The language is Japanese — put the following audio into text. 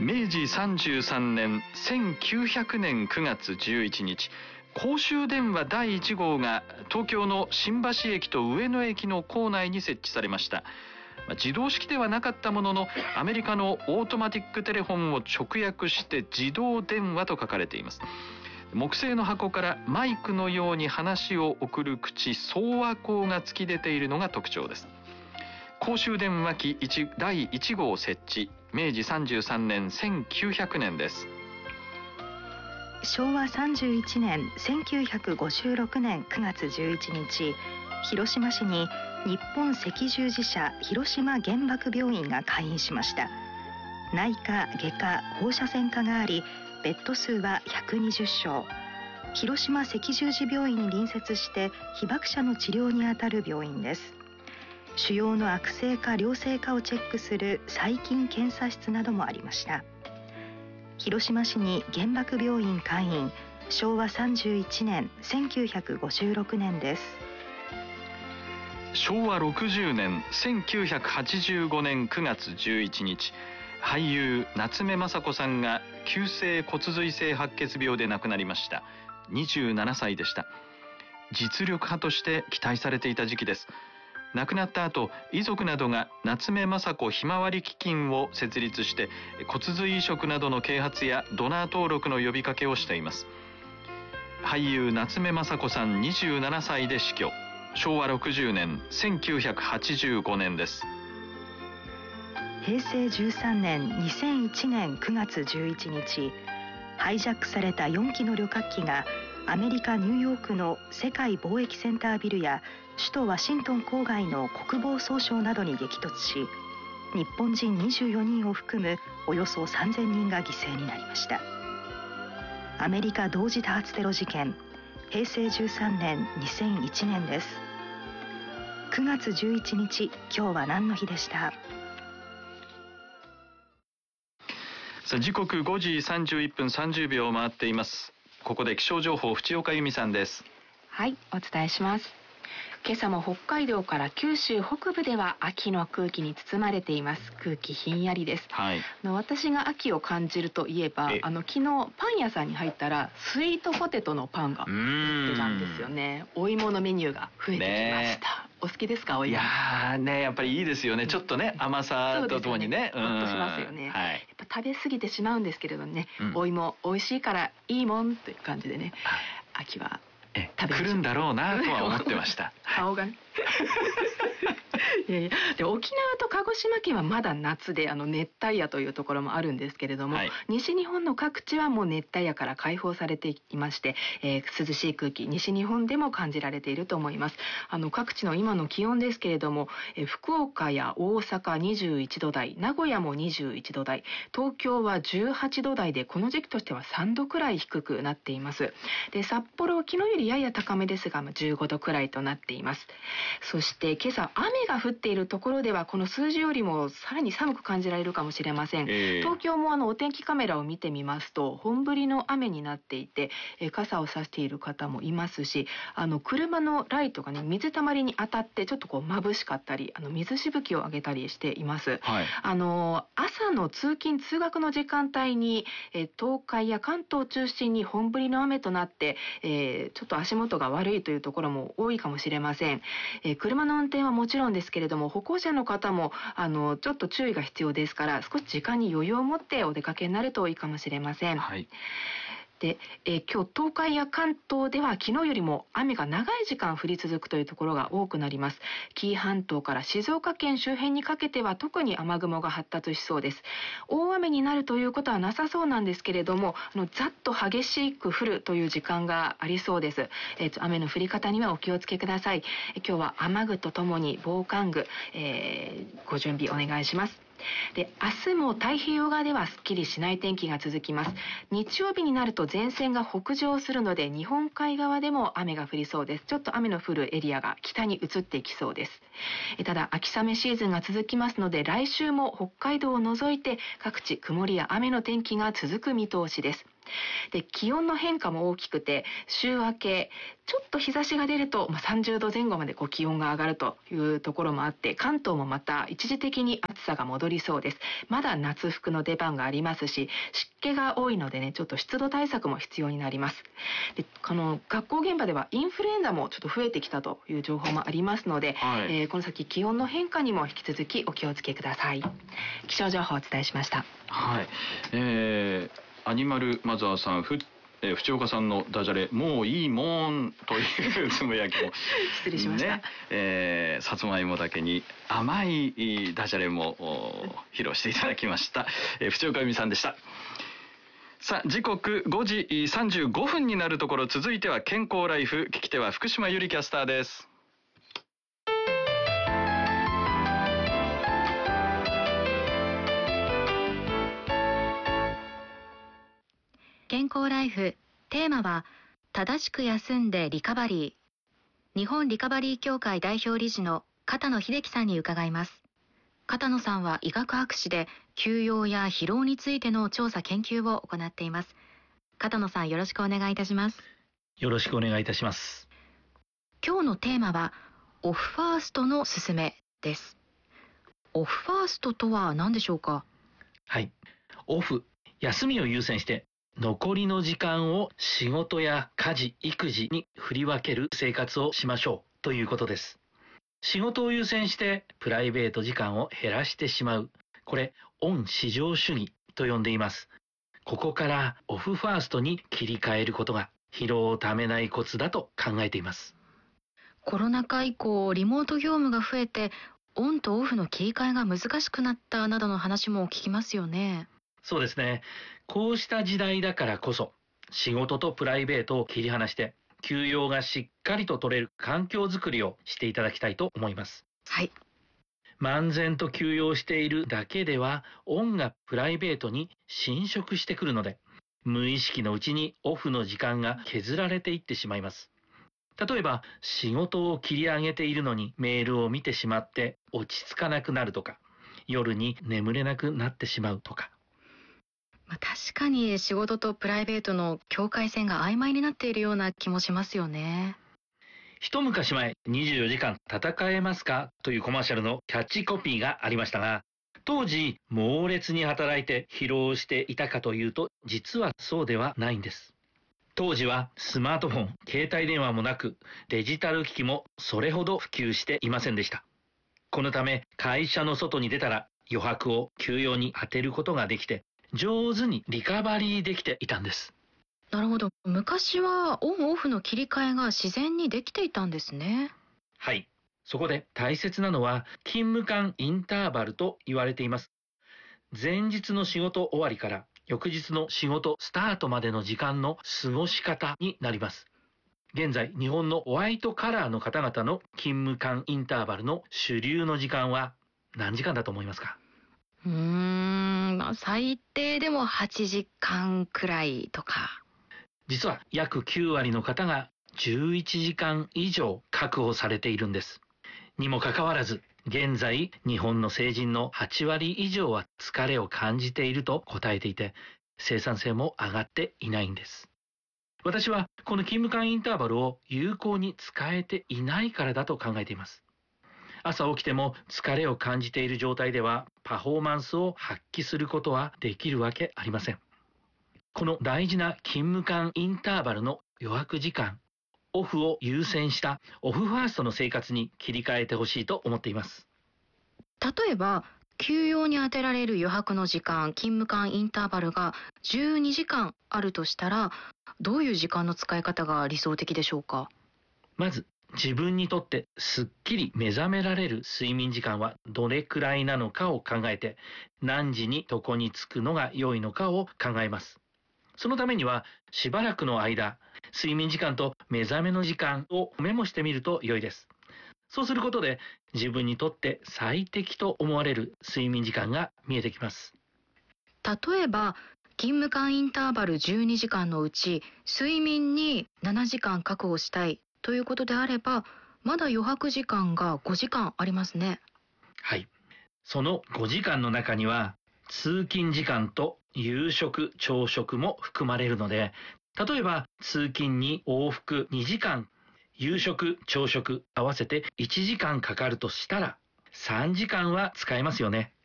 明治33年1900年9月11日、公衆電話第1号が東京の新橋駅と上野駅の構内に設置されました。自動式ではなかったものの、アメリカのオートマティックテレフォンを直訳して自動電話と書かれています。木製の箱からマイクのように話を送る口、送話口が突き出ているのが特徴です。公衆電話機第1号設置、明治33年1900年です。 昭和31年1956年9月11日、広島市に日本赤十字社広島原爆病院が開院しました。内科、外科、放射線科があり、ベッド数は120床。広島赤十字病院に隣接して被爆者の治療にあたる病院です。腫瘍の悪性か良性かをチェックする細菌検査室などもありました。広島市に原爆病院開院、昭和31年1956年です。 昭和60年1985年9月11日、俳優夏目雅子さんが急性骨髄性白血病で亡くなりました。27歳でした。実力派として期待されていた時期です。亡くなった後、遺族などが夏目雅子ひまわり基金を設立して骨髄移植などの啓発やドナー登録の呼びかけをしています。俳優夏目雅子さん27歳で死去。昭和60年1985年です。 平成13年2001年9月11日、ハイジャックされた4機の旅客機がアメリカ・ニューヨークの世界貿易センタービルや首都ワシントン郊外の国防総省などに激突し、日本人24人を含むおよそ3000人が犠牲になりました。アメリカ同時多発テロ事件、平成13年2001年です。9月11日、今日は何の日でした？ さあ、時刻5時31分30秒を回っています。ここで気象情報、淵岡由美さんです。 はい、お伝えします。今朝も北海道から九州北部では秋の空気に包まれています。空気ひんやりです。 はい、 私が秋を感じるといえば、昨日パン屋さんに入ったらスイートポテトのパンが売ってたんですよね。お芋のメニューが増えてきました。お好きですか、お芋？ いやね、やっぱりいいですよね。ちょっとね、甘さとともにね、 ほっとしますよね。 はい、 やっぱ食べ過ぎてしまうんですけれどね、お芋美味しいからいいもんという感じでね、秋は来るんだろうなとは思ってました。 顔がねいやいや、で沖縄と鹿児島県はまだ夏で熱帯夜というところもあるんですけれども、西日本の各地はもう熱帯夜から解放されていまして、涼しい空気、西日本でも感じられていると思います。各地の今の気温ですけれども、福岡や大阪21度台、名古屋も21度台、東京は18度台で、この時期としては3度くらい低くなっています。で、札幌は昨日よりやや高めですが、15度くらいとなっています。そして今朝雨が降っているところではこの数字よりもさらに寒く感じられるかもしれません。東京もお天気カメラを見てみますと本降りの雨になっていて、傘を差している方もいますし、車のライトがね、水たまりに当たってちょっと眩しかったり、水しぶきを上げたりしています。朝の通勤通学の時間帯に、東海や関東を中心に本降りの雨となって、ちょっと足元が悪いというところも多いかもしれません。車の運転はもちろんですけれども、歩行者の方もちょっと注意が必要ですから、少し時間に余裕を持ってお出かけになるといいかもしれません。 はい。 で、今日東海や関東では昨日よりも雨が長い時間降り続くというところが多くなります。紀伊半島から静岡県周辺にかけては特に雨雲が発達しそうです。大雨になるということはなさそうなんですけれども、ざっと激しく降るという時間がありそうです。雨の降り方にはお気をつけください。今日は雨具とともに防寒具、ご準備お願いします。で、明日も太平洋側ではすっきりしない天気が続きます。日曜日になると前線が北上するので日本海側でも雨が降りそうです。ちょっと雨の降るエリアが北に移っていきそうです。ただ秋雨シーズンが続きますので、来週も北海道を除いて各地曇りや雨の天気が続く見通しです。 で気温の変化も大きくて、週明けちょっと日差しが出ると、30度前後まで気温が上がるというところもあって、関東もまた一時的に暑さが戻りそうです。まだ夏服の出番がありますし、湿気が多いのでね、ちょっと湿度対策も必要になります。で学校現場ではインフルエンザもちょっと増えてきたという情報もありますので、この先気温の変化にも引き続きお気をつけください。気象情報をお伝えしました。 はい、アニマルマザーさん、淵岡さんのダジャレもういいもんというつぶやきも失礼しました、 さつまいもだけに甘いダジャレも披露していただきました。淵岡由美さんでした。さあ、時刻5時35分になるところ、続いては健康ライフ、聞き手は福島由里キャスターです。 健康ライフ、テーマは正しく休んでリカバリー。日本リカバリー協会代表理事の片野秀樹さんに伺います。片野さんは医学博士で、休養や疲労についての調査研究を行っています。片野さん、よろしくお願いいたします。 よろしくお願いいたします。 今日のテーマはオフファーストの勧めです。オフファーストとは何でしょうか？ はい、オフ、休みを優先して残りの時間を仕事や家事・育児に振り分ける生活をしましょうということです。仕事を優先してプライベート時間を減らしてしまう、これオン至上主義と呼んでいます。ここからオフファーストに切り替えることが疲労をためないコツだと考えています。 コロナ禍以降、リモート業務が増えてオンとオフの切り替えが難しくなったなどの話も聞きますよね。 そうですね。こうした時代だからこそ、仕事とプライベートを切り離して休養がしっかりと取れる環境づくりをしていただきたいと思います。 はい。 漫然と休養しているだけではオンがプライベートに侵食してくるので、無意識のうちにオフの時間が削られていってしまいます。例えば仕事を切り上げているのにメールを見てしまって落ち着かなくなるとか、夜に眠れなくなってしまうとか。 確かに仕事とプライベートの境界線が曖昧になっているような気もしますよね。 一昔前、24時間戦えますかというコマーシャルのキャッチコピーがありましたが、当時猛烈に働いて疲労していたかというと、実はそうではないんです。当時はスマートフォン、携帯電話もなく、デジタル機器もそれほど普及していませんでした。このため会社の外に出たら余白を休養に当てることができて、上手にリカバリーできていたんです。 なるほど。昔はオンオフの切り替えが自然にできていたんですね。 はい。そこで大切なのは勤務間インターバルと言われています。前日の仕事終わりから翌日の仕事スタートまでの時間の過ごし方になります。現在、日本のホワイトカラーの方々の勤務間インターバルの主流の時間は何時間だと思いますか？ 最低でも8時間くらいとか。 実は約9割の方が11時間以上確保されているんです。にもかかわらず、現在日本の成人の8割以上は疲れを感じていると答えていて、生産性も上がっていないんです。私はこの勤務間インターバルを有効に使えていないからだと考えています。朝起きても疲れを感じている状態ではパフォーマンスを発揮することはできるわけありません。この大事な勤務間インターバルの余白時間、オフを優先したオフファーストの生活に切り替えてほしいと思っています。 例えば休養に充てられる余白の時間、勤務間インターバルが12時間あるとしたら、どういう時間の使い方が理想的でしょうか？ まず自分にとってすっきり目覚められる睡眠時間はどれくらいなのかを考えて、何時に床に着くのが良いのかを考えます。そのためにはしばらくの間、睡眠時間と目覚めの時間をメモしてみると良いです。そうすることで自分にとって最適と思われる睡眠時間が見えてきます。 例えば勤務間インターバル12時間のうち睡眠に7時間確保したいということであれば、まだ余白時間が5時間ありますね。 はい。その5時間の中には通勤時間と夕食朝食も含まれるので、例えば通勤に往復2時間、夕食朝食合わせて1時間かかるとしたら3時間は使えますよね。